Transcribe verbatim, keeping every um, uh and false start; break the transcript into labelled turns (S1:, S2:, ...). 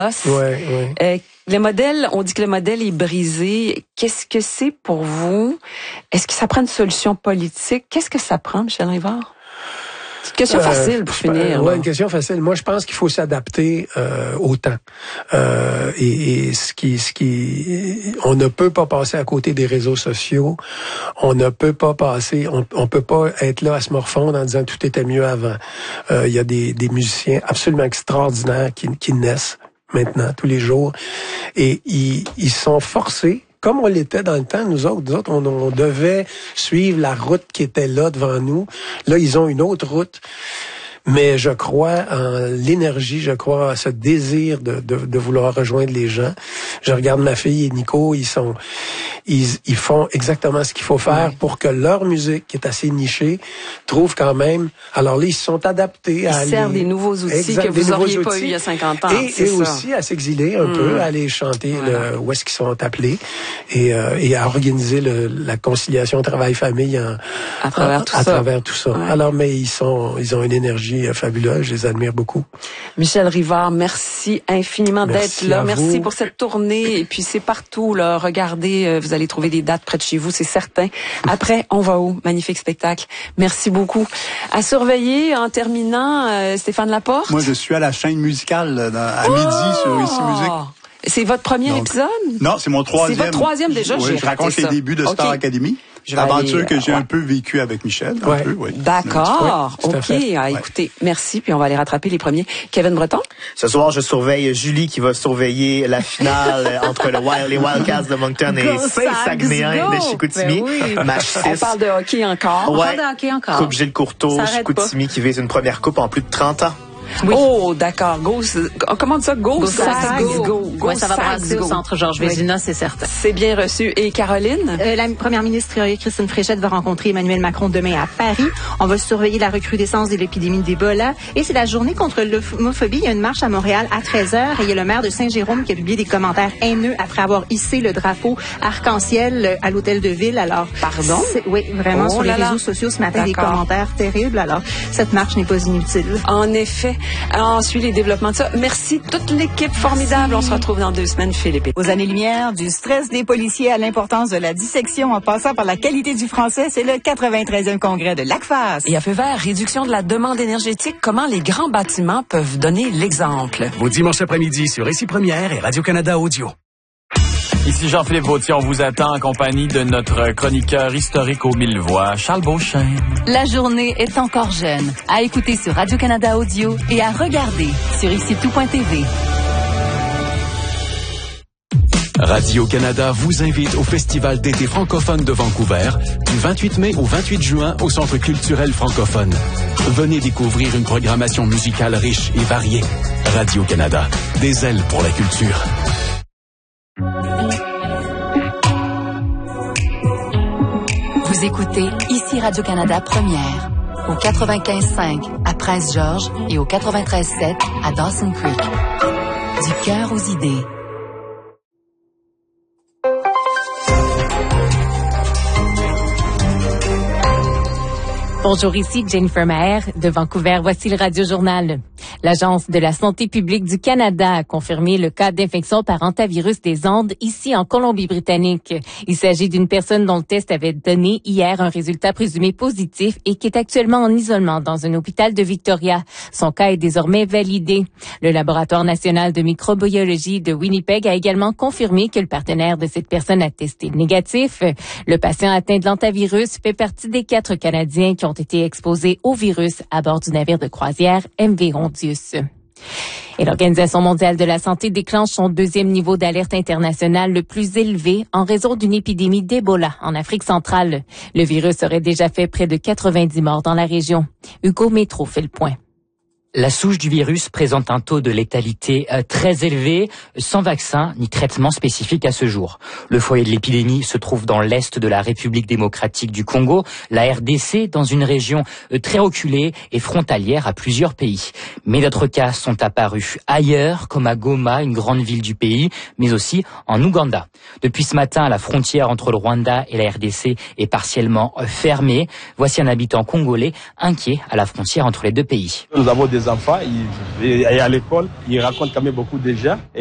S1: Ouais, ouais.
S2: Euh, le modèle, on dit que le modèle est brisé. Qu'est-ce que c'est pour vous? Est-ce que ça prend une solution politique? Qu'est-ce que ça prend, Michel Rivard? C'est une question facile pour
S1: euh,
S2: finir.
S1: Oui, une question facile. Moi, je pense qu'il faut s'adapter euh, au temps. Euh, et, et ce qui, ce qui, on ne peut pas passer à côté des réseaux sociaux. On ne peut pas passer, on, on peut pas être là à se morfondre en disant tout était mieux avant. Euh, il y a des, des musiciens absolument extraordinaires qui, qui naissent maintenant tous les jours, et ils, ils sont forcés. Comme on l'était dans le temps, nous autres, nous autres, on, on devait suivre la route qui était là devant nous. Là, ils ont une autre route. Mais je crois en l'énergie, je crois à ce désir de, de, de vouloir rejoindre les gens. Je regarde ma fille et Nico, ils sont, ils, ils font exactement ce qu'il faut faire ouais. pour que leur musique, qui est assez nichée, trouve quand même. Alors là, ils se sont adaptés à
S2: ils
S1: aller.
S2: servent des nouveaux outils exact, que vous n'auriez pas eu il y a cinquante ans.
S1: Et, et aussi à s'exiler un mmh. peu, à aller chanter voilà. le, où est-ce qu'ils sont appelés, et, euh, et à organiser le, la conciliation travail-famille en,
S2: à travers
S1: en,
S2: tout
S1: à
S2: ça.
S1: Travers tout ça. Ouais. Alors, mais ils sont, ils ont une énergie fabuleux, je les admire beaucoup.
S2: Michel Rivard, merci infiniment
S1: merci
S2: d'être là. Merci
S1: vous.
S2: pour cette tournée. Et puis c'est partout, là. Regardez, vous allez trouver des dates près de chez vous, c'est certain. Après, on va où? Magnifique spectacle. Merci beaucoup. À surveiller, en terminant, euh, Stéphane Laporte.
S3: Moi, je suis à la chaîne musicale dans, à oh! midi sur Ici Musique.
S2: C'est votre premier
S3: Donc,
S2: épisode?
S3: Non, c'est mon troisième.
S2: C'est votre troisième déjà?
S3: Oui, je raconte
S2: ça.
S3: les débuts de Star okay. Academy. L'aventure aller, que j'ai ouais. un peu vécue avec Michel.
S1: Ouais.
S3: Un peu, oui.
S2: D'accord.
S1: Oui,
S2: OK. Ah, écoutez, ouais. merci. Puis on va aller rattraper les premiers. Kevin Breton?
S4: Ce soir, je surveille Julie qui va surveiller la finale entre le Wild, les Wildcats de Moncton et Saint-Sagnéen de Chicoutimi.
S2: Ben oui.
S4: Match six.
S2: On parle de hockey encore.
S4: Ouais.
S2: On parle de hockey encore.
S4: Coupe Gilles Courteau, Chicoutimi qui vise une première coupe en plus de trente ans.
S2: Oui. Oh, d'accord. Go, comment on dit ça? Go,
S5: go,
S2: Sags, go. go. go
S5: ouais, ça va passer
S2: go.
S5: au centre Georges Vézina, oui. c'est certain.
S2: C'est bien reçu. Et Caroline?
S6: Euh, la première ministre Christine Fréchette va rencontrer Emmanuel Macron demain à Paris. On va surveiller la recrudescence de l'épidémie d'Ebola. Et c'est la journée contre l'homophobie. Il y a une marche à Montréal à treize heures. Et il y a le maire de Saint-Jérôme qui a publié des commentaires haineux après avoir hissé le drapeau arc-en-ciel à l'hôtel de ville. Alors,
S2: pardon?
S6: Oui, vraiment,
S2: oh
S6: sur les
S2: là
S6: réseaux
S2: là.
S6: sociaux ce matin, des commentaires terribles. Alors, cette marche n'est pas inutile.
S2: En effet. Ensuite, les développements de ça. Merci toute l'équipe formidable. Merci. On se retrouve dans deux semaines, Philippe.
S7: Aux années-lumière, du stress des policiers à l'importance de la dissection en passant par la qualité du français, c'est le quatre-vingt-treizième congrès de l'ACFAS.
S2: Et à feu vert, réduction de la demande énergétique, comment les grands bâtiments peuvent donner l'exemple.
S8: Vos dimanches après-midi sur Ici Première et Radio-Canada Audio.
S9: Ici Jean-Philippe Vautier, on vous attend en compagnie de notre chroniqueur historique aux mille voix, Charles Beauchesne.
S10: La journée est encore jeune. À écouter sur Radio-Canada Audio et à regarder sur ici tout point t v.
S11: Radio-Canada vous invite au Festival d'été francophone de Vancouver du vingt-huit mai au vingt-huit juin au Centre culturel francophone. Venez découvrir une programmation musicale riche et variée. Radio-Canada, des ailes pour la culture.
S10: Vous écoutez ici Radio-Canada Première, au quatre-vingt-quinze cinq à Prince-Georges et au quatre-vingt-treize sept à Dawson Creek. Du cœur aux idées.
S12: Bonjour, ici Jennifer Maher de Vancouver. Voici le Radio-Journal. L'Agence de la santé publique du Canada a confirmé le cas d'infection par hantavirus des Andes ici en Colombie-Britannique. Il s'agit d'une personne dont le test avait donné hier un résultat présumé positif et qui est actuellement en isolement dans un hôpital de Victoria. Son cas est désormais validé. Le Laboratoire national de microbiologie de Winnipeg a également confirmé que le partenaire de cette personne a testé négatif. Le patient atteint de l'hantavirus fait partie des quatre Canadiens qui ont été exposés au virus à bord du navire de croisière M V Rondius. Et l'Organisation mondiale de la santé déclenche son deuxième niveau d'alerte internationale le plus élevé en raison d'une épidémie d'Ebola en Afrique centrale. Le virus aurait déjà fait près de quatre-vingt-dix morts dans la région. Hugo Métro fait le point.
S13: La souche du virus présente un taux de létalité euh, très élevé, sans vaccin ni traitement spécifique à ce jour. Le foyer de l'épidémie se trouve dans l'est de la République démocratique du Congo, la R D C, dans une région euh, très reculée et frontalière à plusieurs pays. Mais d'autres cas sont apparus ailleurs, comme à Goma, une grande ville du pays, mais aussi en Ouganda. Depuis ce matin, la frontière entre le Rwanda et la R D C est partiellement euh, fermée. Voici un habitant congolais inquiet à la frontière entre les deux pays.
S14: Nous avons des des enfants, il, et à l'école, ils racontent quand même beaucoup déjà.